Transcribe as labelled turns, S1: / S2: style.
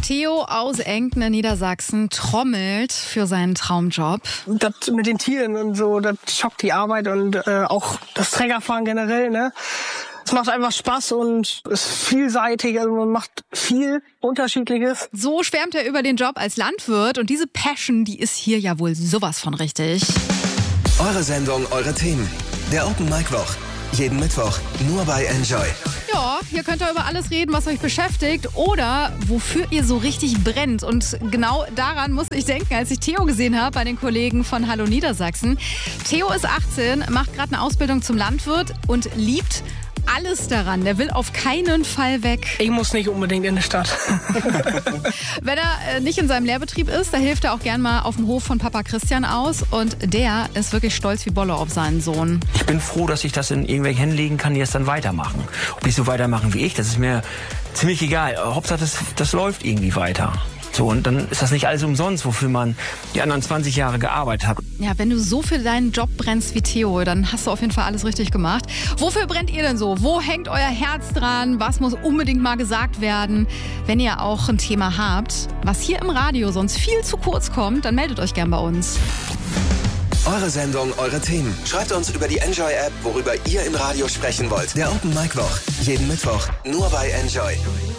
S1: Theo aus Enken in Niedersachsen trommelt für seinen Traumjob.
S2: Das mit den Tieren und so, das schockt die Arbeit und auch das Trägerfahren generell, ne? Es macht einfach Spaß und ist vielseitig, also man macht viel Unterschiedliches.
S1: So schwärmt er über den Job als Landwirt und diese Passion, die ist hier ja wohl sowas von richtig.
S3: Eure Sendung, eure Themen. Der Open Mic Woch. Jeden Mittwoch nur bei Enjoy.
S1: Ja, hier könnt ihr über alles reden, was euch beschäftigt oder wofür ihr so richtig brennt. Und genau daran musste ich denken, als ich Theo gesehen habe bei den Kollegen von Hallo Niedersachsen. Theo ist 18, macht gerade eine Ausbildung zum Landwirt und liebt alles daran. Der will auf keinen Fall weg.
S2: Ich muss nicht unbedingt in die Stadt.
S1: Wenn er nicht in seinem Lehrbetrieb ist, da hilft er auch gern mal auf dem Hof von Papa Christian aus. Und der ist wirklich stolz wie Bolle auf seinen Sohn.
S4: Ich bin froh, dass ich das in irgendwelche Hände legen kann, die es dann weitermachen. Ob die so weitermachen wie ich, das ist mir ziemlich egal. Hauptsache, das läuft irgendwie weiter. So, und dann ist das nicht alles umsonst, wofür man die anderen 20 Jahre gearbeitet hat.
S1: Ja, wenn du so für deinen Job brennst wie Theo, dann hast du auf jeden Fall alles richtig gemacht. Wofür brennt ihr denn so? Wo hängt euer Herz dran? Was muss unbedingt mal gesagt werden? Wenn ihr auch ein Thema habt, was hier im Radio sonst viel zu kurz kommt, dann meldet euch gern bei uns.
S3: Eure Sendung, eure Themen. Schreibt uns über die Enjoy-App, worüber ihr im Radio sprechen wollt. Der Open Mic Woch. Jeden Mittwoch nur bei Enjoy.